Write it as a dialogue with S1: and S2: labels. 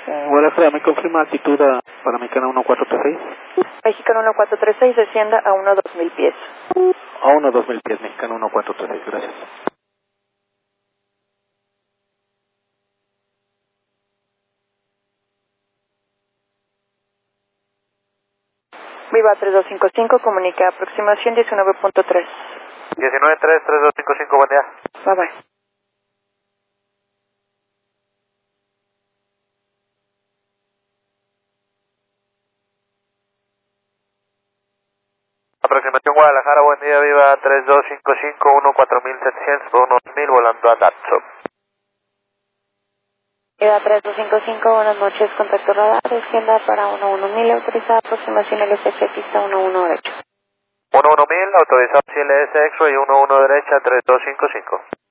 S1: Guadalajara, ¿me confirma altitud para Mexicana 1436?
S2: Mexicano 1436, descienda a 1-2000 pies.
S1: A 1-2000 pies, Mexicana 1436, gracias.
S2: Viva 3255, comunica aproximación 19.3.
S3: 19.3, 3255, buen día.
S2: Bye bye.
S3: Aproximación Guadalajara, buen día, viva 3255, 14700, 1000, volando a Datsun.
S2: Viva 3255, buenas noches, contacto radar, descienda para 11000, autorizada aproximación LSF, pista 11 derecho.
S3: 11000, autorizado CLS X-Ray, 11 derecha, 3255.